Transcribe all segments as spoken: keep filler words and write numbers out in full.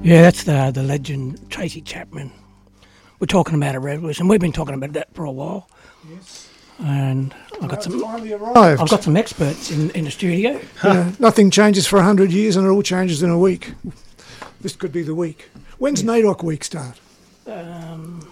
Yeah, that's the the legend Tracy Chapman. We're talking about a revolution. We've been talking about that for a while. Yes. And I've got some. Finally arrived. I've got some experts in, in the studio. You know, nothing changes for a hundred years, and it all changes in a week. This could be the week. When's yeah. NAIDOC week start? Um,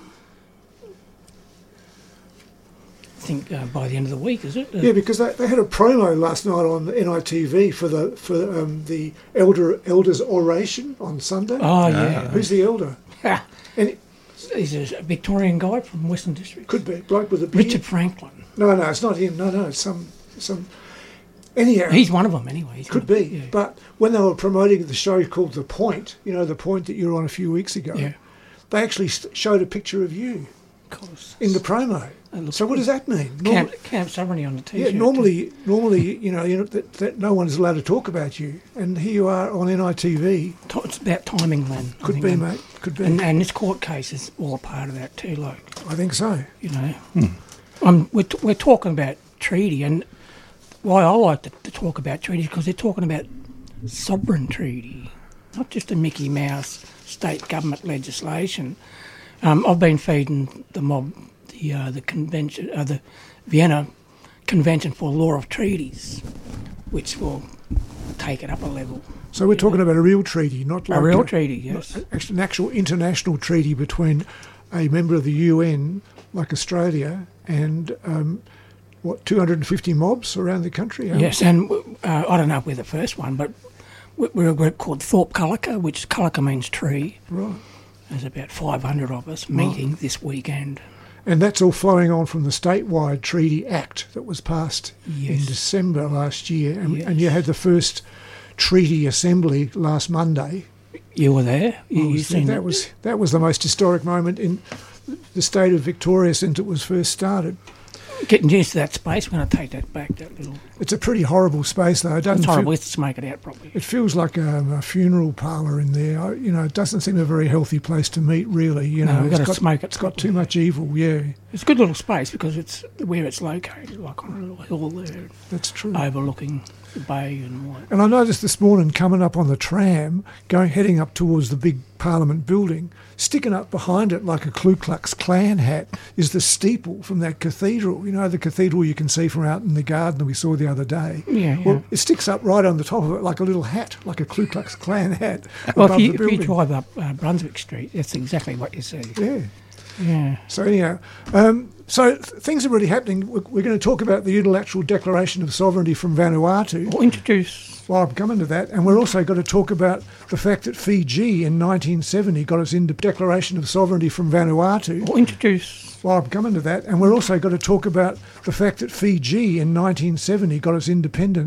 I think uh, by the end of the week, is it? Uh, yeah, because they, they had a promo last night on N I T V for the for um, the elder elders oration on Sunday. Oh yeah. Who's the elder? and it, He's a Victorian guy from Western District. Could be bloke with a beard. Richard Franklin. No, no, it's not him. No, no, it's some some. Anyhow, he's one of them anyway. He's could one, be, yeah. But when they were promoting the show called The Point, you know, The Point that you were on a few weeks ago, yeah. they actually st- showed a picture of you. Of course. In the promo. So what does that mean? Camp, Camp Sovereignty on the T-shirt. Yeah, normally, normally, you know, you know that, that no one is allowed to talk about you, and here you are on N I T V. It's about timing, Len. Could be, mate. Could be. And, and this court case is all a part of that too, like. I think so. You know, hmm. um, we're t- we're talking about treaty, and why I like to, to talk about treaty is because they're talking about sovereign treaty, not just a Mickey Mouse state government legislation. Um, I've been feeding the mob the uh, the convention, uh, the Vienna Convention for Law of Treaties, which will take it up a level. So we're talking know. about a real treaty, not like a real a, treaty, yes, an actual international treaty between a member of the U N like Australia and um, what two hundred fifty mobs around the country. Yes, and uh, I don't know if we're the first one, but we're a group called Thorpe Cullica, which Cullica means tree. Right. There's about five hundred of us meeting right. this weekend. And that's all flowing on from the statewide Treaty Act that was passed yes. in December last year. And, yes. and you had the first treaty assembly last Monday. You were there? You, was you seen that, it? was, that was the most historic moment in the state of Victoria since it was first started. Getting used to that space, we're going to take that back, that little... It's a pretty horrible space, though. It doesn't it's horrible, feel, let's smoke it out properly. It feels like a, a funeral parlour in there. I, you know, it doesn't seem a very healthy place to meet, really. You no, know, we've got it's to got, smoke it It's properly. got too much evil, yeah. It's a good little space because it's where it's located, like on a little hill there. That's true. Overlooking the bay and what. And I noticed this morning coming up on the tram, going heading up towards the big Parliament building, sticking up behind it like a Ku Klux Klan hat is the steeple from that cathedral. You know, the cathedral you can see from out in the garden that we saw the other day. Yeah, yeah. Well, it sticks up right on the top of it like a little hat, like a Ku Klux Klan hat. Well, above if you, the if building. you drive up uh, Brunswick Street, that's exactly what you see. Yeah. Yeah. So anyhow, um, so th- things are really happening. We're, we're going to talk about the unilateral declaration of sovereignty from Vanuatu. Well, introduce... Well, I'm coming to that. And we're also going to talk about the fact that Fiji in nineteen seventy got its ind- declaration of sovereignty from Vanuatu. Well, introduce... Well, I'm coming to that. And we're also going to talk about the fact that Fiji in nineteen seventy got its independence